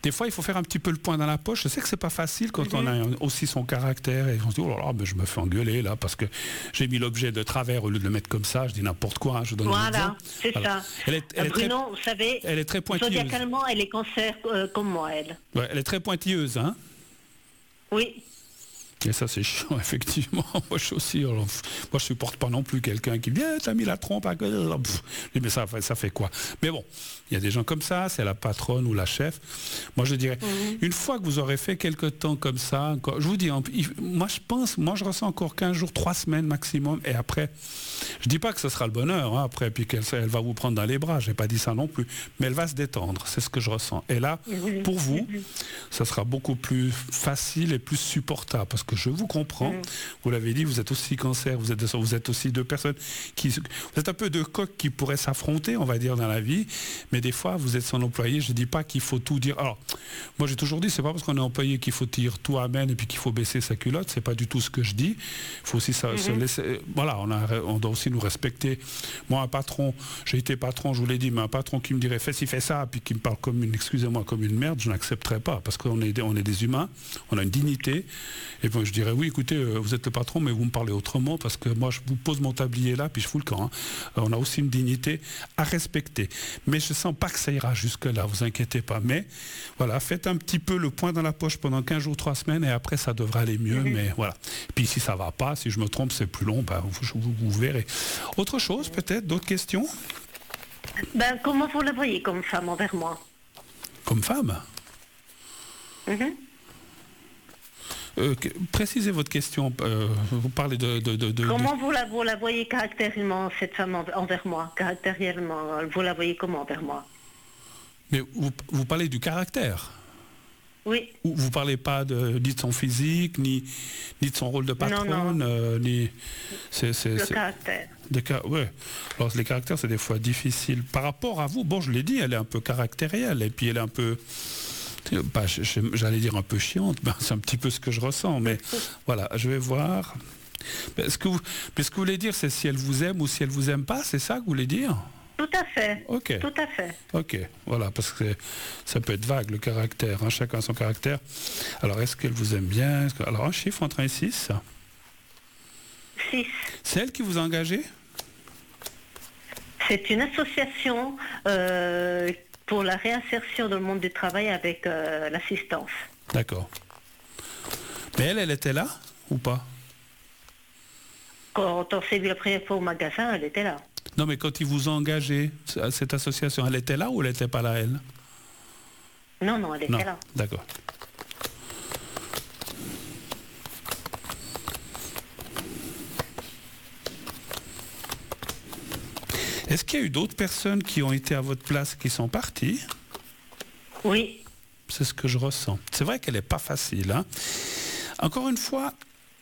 des fois, il faut faire un petit peu le point dans la poche. Je sais que c'est pas facile quand on a aussi son caractère et on se dit, oh là là, mais je me fais engueuler là parce que j'ai mis l'objet de travers au lieu de le mettre comme ça. Je dis n'importe quoi. Je donne voilà, c'est ça. Elle est Bruno, vous savez, elle est très pointilleuse. zodiacalement, elle est cancer comme moi, elle. Ouais, elle est très pointilleuse, hein. Oui. Et ça, c'est chiant, effectivement. Moi, je suis aussi. Alors, moi, je supporte pas non plus quelqu'un qui vient, t'as mis la trompe à côté. Mais ça fait quoi? Mais bon, il y a des gens comme ça, c'est la patronne ou la chef. Moi, je dirais, une fois que vous aurez fait quelques temps comme ça, je vous dis, moi, je ressens encore 15 jours, 3 semaines maximum. Et après, je dis pas que ce sera le bonheur, hein, après, puis qu'elle va vous prendre dans les bras. J'ai pas dit ça non plus. Mais elle va se détendre. C'est ce que je ressens. Et là, pour vous, ça sera beaucoup plus facile et plus supportable. Parce que je vous comprends, vous l'avez dit, vous êtes aussi cancer, vous êtes aussi deux personnes vous êtes un peu deux coqs qui pourraient s'affronter, on va dire, dans la vie, mais des fois, vous êtes son employé, je ne dis pas qu'il faut tout dire. Alors, moi j'ai toujours dit, c'est pas parce qu'on est employé qu'il faut dire tout amen et puis qu'il faut baisser sa culotte, c'est pas du tout ce que je dis. Il faut aussi se laisser, voilà, on doit aussi nous respecter. Moi, un patron, j'ai été patron, je vous l'ai dit, mais un patron qui me dirait fais ci, fais ça, puis qui me parle comme excusez-moi, comme une merde, je n'accepterai pas, parce qu'on est des humains, on a une dignité, et puis je dirais oui, écoutez, vous êtes le patron, mais vous me parlez autrement, parce que moi je vous pose mon tablier là, puis je fous le camp. Hein. On a aussi une dignité à respecter. Mais je sens pas que ça ira jusque-là, vous inquiétez pas. Mais voilà, faites un petit peu le point dans la poche pendant 15 jours, 3 semaines, et après ça devrait aller mieux, mais voilà. Puis si ça va pas, si je me trompe, c'est plus long, ben, vous verrez. Autre chose peut-être, d'autres questions? Ben, comment vous la voyez comme femme envers moi? Comme femme? Précisez votre question. Vous parlez de comment vous la voyez caractériellement, cette femme envers moi? Caractériellement, vous la voyez comment envers moi? Mais vous parlez du caractère? Oui. Vous parlez pas ni de son physique, ni de son rôle de patronne, ni... Le caractère. Ouais. Alors les caractères, c'est des fois difficile. Par rapport à vous, bon, je l'ai dit, elle est un peu caractérielle, et puis elle est un peu... j'allais dire un peu chiante, c'est un petit peu ce que je ressens, mais voilà, je vais voir. Ce que vous voulez dire, c'est si elle vous aime ou si elle vous aime pas, c'est ça que vous voulez dire? Tout à fait. Ok. Tout à fait. Ok, voilà, parce que ça peut être vague le caractère, hein, chacun son caractère. Alors, est-ce qu'elle vous aime bien? Alors, un chiffre entre 1 et 6? 6. C'est elle qui vous a engagé? C'est une association pour la réinsertion dans le monde du travail avec l'assistance. D'accord. Mais elle était là ou pas? Quand on s'est vu la première fois au magasin, elle était là. Non, mais quand ils vous ont engagé à cette association, elle était là ou elle n'était pas là, elle? Non, elle était là. D'accord. Est-ce qu'il y a eu d'autres personnes qui ont été à votre place qui sont parties? Oui. C'est ce que je ressens. C'est vrai qu'elle n'est pas facile. Hein. Encore une fois,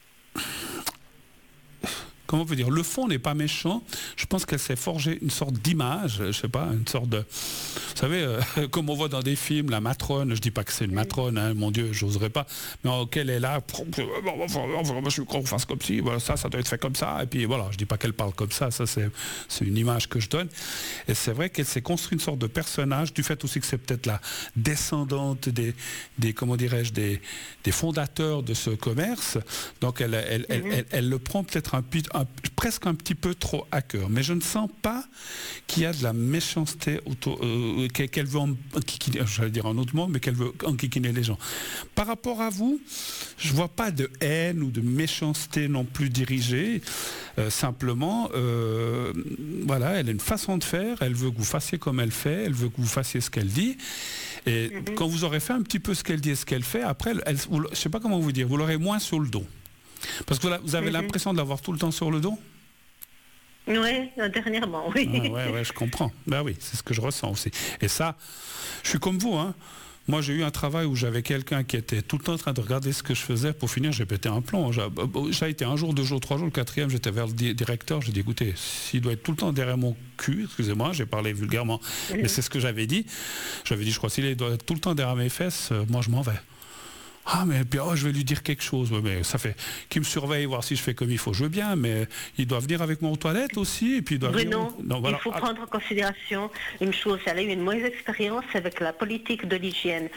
comment on peut dire, le fond n'est pas méchant. Je pense qu'elle s'est forgée une sorte d'image, je sais pas, une sorte de... Vous savez, comme on voit dans des films, la matrone, je dis pas que c'est une matrone, hein, mon Dieu, j'oserais pas, mais qu'elle est là, je crois qu'on fasse comme si, voilà, ça doit être fait comme ça, et puis voilà, je dis pas qu'elle parle comme ça c'est une image que je donne. Et c'est vrai qu'elle s'est construit une sorte de personnage, du fait aussi que c'est peut-être la descendante des comment dirais-je, des fondateurs de ce commerce, donc elle le prend peut-être presque un petit peu trop à cœur, mais je ne sens pas qu'il y a de la méchanceté autour, qu'elle veut enquiquiner, j'allais dire un autre mot, mais qu'elle veut enquiquiner les gens. Par rapport à vous, je vois pas de haine ou de méchanceté non plus dirigée, simplement, voilà, elle a une façon de faire, elle veut que vous fassiez comme elle fait, elle veut que vous fassiez ce qu'elle dit, et quand vous aurez fait un petit peu ce qu'elle dit et ce qu'elle fait, après, je sais pas comment vous dire, vous l'aurez moins sur le dos. Parce que vous avez l'impression de l'avoir tout le temps sur le dos? Oui, dernièrement, oui. Ouais, je comprends. Ben oui, c'est ce que je ressens aussi. Et ça, je suis comme vous, hein. Moi, j'ai eu un travail où j'avais quelqu'un qui était tout le temps en train de regarder ce que je faisais. Pour finir, j'ai pété un plomb. J'ai été un jour, 2 jours, 3 jours. Le 4e, j'étais vers le directeur. J'ai dit, écoutez, s'il doit être tout le temps derrière mon cul, excusez-moi, j'ai parlé vulgairement, mais c'est ce que j'avais dit. J'avais dit, je crois, s'il doit être tout le temps derrière mes fesses, moi, je m'en vais. Ah, mais puis, je vais lui dire quelque chose. Ouais, mais ça fait qu'il me surveille, voir si je fais comme il faut. Je veux bien, mais il doit venir avec moi aux toilettes aussi. Et puis Bruno, il faut prendre en considération une chose. Elle a eu une mauvaise expérience avec la politique de l'hygiène.